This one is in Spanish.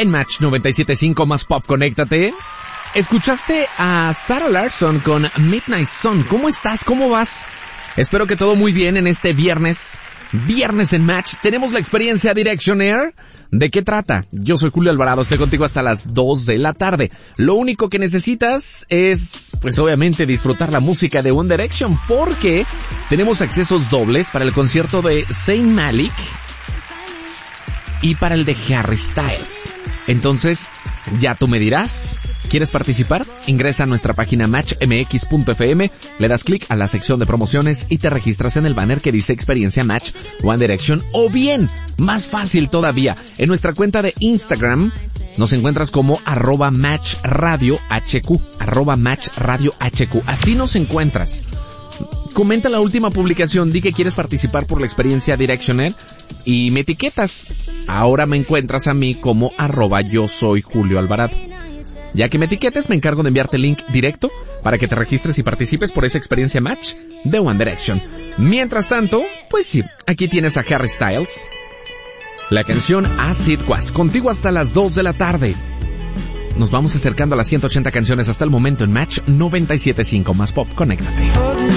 en Match 97.5 más Pop, conéctate. Escuchaste a Sarah Larsson con Midnight Sun. ¿Cómo estás? ¿Cómo vas? Espero que todo muy bien en este viernes. Viernes en Match. Tenemos la experiencia Direction Air. ¿De qué trata? Yo soy Julio Alvarado, estoy contigo hasta las 2 de la tarde. Lo único que necesitas es, pues obviamente, disfrutar la música de One Direction, porque tenemos accesos dobles para el concierto de Zayn Malik y para el de Harry Styles. Entonces, ya tú me dirás, ¿quieres participar? Ingresa a nuestra página matchmx.fm, le das clic a la sección de promociones y te registras en el banner que dice Experiencia Match One Direction, o bien, más fácil todavía, en nuestra cuenta de Instagram nos encuentras como @matchradiohq, @matchradiohq, así nos encuentras. Comenta la última publicación, di que quieres participar por la experiencia Directioner y me etiquetas. Ahora me encuentras a mí como @yo soy Julio Alvarado. Ya que me etiquetes, me encargo de enviarte el link directo para que te registres y participes por esa experiencia Match de One Direction. Mientras tanto, pues sí, aquí tienes a Harry Styles. La canción As It Was, contigo hasta las 2 de la tarde. Nos vamos acercando a las 180 canciones hasta el momento en Match 97.5 más Pop. Conéctate.